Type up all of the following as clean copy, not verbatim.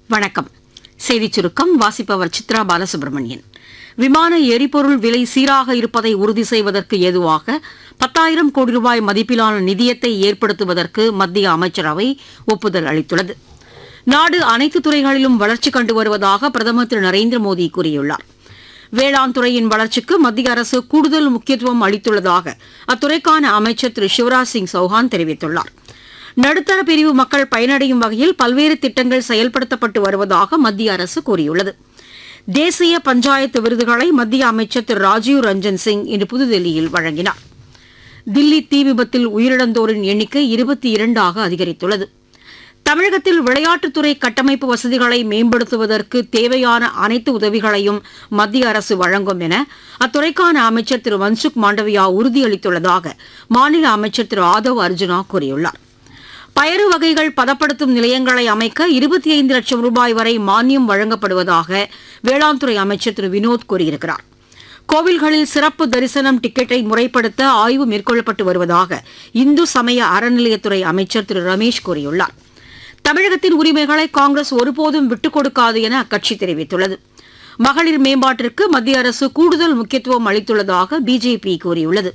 வணக்கம். செய்திச் சுருக்கம் வாசிப்பவர் சித்ரா பாலசுப்ரமணியன். விமான எரிபொருள் விலை சீராக இருப்பதை உறுதி செய்வதற்கு ஏதுவாக 10,000 கோடி ரூபாய் மதிப்பிலான நிதியத்தை ஏற்படுத்துவதற்கு மத்திய அமைச்சரவை ஒப்புதல் அளித்துள்ளது. நாடு அனைத்து துறைகளிலும் வளர்ச்சி கண்டு வருவதாக பிரதமர் திரு நரேந்திர மோடி கூறியுள்ளார். வேளாண் துறையின் வளர்ச்சிக்கு மத்திய அரசு கூடுதல் முக்கியத்துவம் அளித்துள்ளதாக அத்துறைக்கான அமைச்சர் திரு சிவராஜ் சிங் சௌஹான் தெரிவித்துள்ளார். நடுத்தர பிரிவு மக்கள் பயனடையும் வகையில் பல்வேறு திட்டங்கள் செயல்படுத்தப்பட்டு வருவதாக மத்திய அரசு கூறியுள்ளது. தேசிய பஞ்சாயத்து விருதுகளை மத்திய அமைச்சர் திரு ராஜீவ் ரஞ்சன் சிங் இன்று புதுதில்லியில் வழங்கினார். தில்லி தீ விபத்தில் உயிரிழந்தோரின் எண்ணிக்கை 22 அதிகரித்துள்ளது. தமிழகத்தில் விளையாட்டுத்துறை கட்டமைப்பு வசதிகளை மேம்படுத்துவதற்கு தேவையான அனைத்து உதவிகளையும் மத்திய அரசு வழங்கும் என அத்துறைக்கான அமைச்சர் திரு மன்சுக் மாண்டவியா உறுதியளித்துள்ளதாக மாநில அமைச்சர் திரு ஆதவ் அர்ஜுனா கூறியுள்ளார். பயறு வகைகள் பதப்படுத்தும் நிலையங்களை அமைக்க 25 லட்சம் ரூபாய் வரை மானியம் வழங்கப்படுவதாக வேளாண் துறை அமைச்சர் திரு வினோத் கூறியிருக்கிறார். கோவில்களில் சிறப்பு தரிசனம் டிக்கெட்டை முறைப்படுத்த ஆய்வு மேற்கொள்ளப்பட்டு வருவதாக இந்து சமய அறநிலையத்துறை அமைச்சர் திரு ரமேஷ் கூறியுள்ளார். தமிழகத்தின் உரிமைகளை காங்கிரஸ் ஒருபோதும் விட்டுக் கொடுக்காது என அக்கட்சி தெரிவித்துள்ளது. மகளிர் மேம்பாட்டிற்கு மத்திய அரசு கூடுதல் முக்கியத்துவம் அளித்துள்ளதாக பிஜேபி கூறியுள்ளது.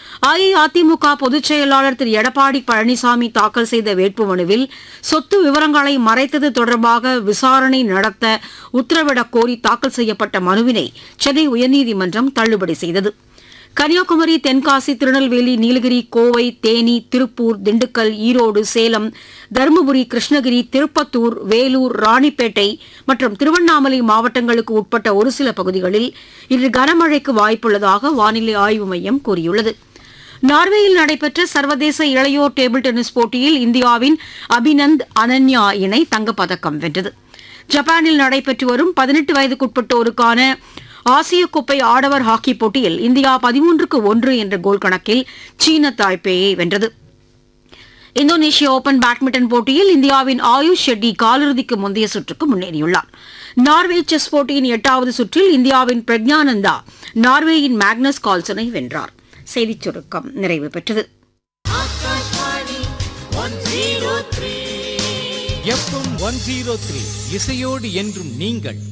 அஇஅதிமுக பொதுச் செயலாளர் திரு எடப்பாடி பழனிசாமி தாக்கல் செய்த வேட்புமனுவில் சொத்து விவரங்களை மறைத்தது தொடர்பாக விசாரணை நடத்த உத்தரவிடக் கோரி தாக்கல் செய்யப்பட்ட மனுவினை சென்னை உயர்நீதிமன்றம் தள்ளுபடி செய்தது. கன்னியாகுமரி, தென்காசி, திருநெல்வேலி, நீலகிரி, கோவை, தேனி, திருப்பூர், திண்டுக்கல், ஈரோடு, சேலம், தருமபுரி, கிருஷ்ணகிரி, திருப்பத்தூர், வேலூர், ராணிப்பேட்டை மற்றும் திருவண்ணாமலை மாவட்டங்களுக்கு உட்பட்ட ஒரு சில பகுதிகளில் இன்று கனமழைக்கு வாய்ப்புள்ளதாக வானிலை ஆய்வு மையம் கூறியுள்ளது. நார்வேயில் நடைபெற்ற சர்வதேச இளையோர் டேபிள் டென்னிஸ் போட்டியில் இந்தியாவின் அபிநந்த் அனன்யா இணை தங்கப்பதக்கம் வென்றது. ஜப்பானில் நடைபெற்று வரும் 18 வயதுக்குட்பட்டோருக்கான ஆசிய கோப்பை ஆடவர் ஹாக்கி போட்டியில் இந்தியா 13-1 என்ற கோல் கணக்கில் சீன தாய்பேயை வென்றது. இந்தோனேஷிய ஓபன் பேட்மிண்டன் போட்டியில் இந்தியாவின் ஆயுஷ் ஷெட்டி காலிறுதிக்கு முந்தைய சுற்றுக்கு முன்னேறியுள்ளார். நார்வே செஸ் போட்டியின் 8வது சுற்றில் இந்தியாவின் பிரக்ஞானந்தா நார்வேயின் மேக்னஸ் கால்சனை வென்றார். செய்திச் சுருக்கம் நிறைவு பெற்றது. FM 103 இசையோடு என்றும் நீங்கள்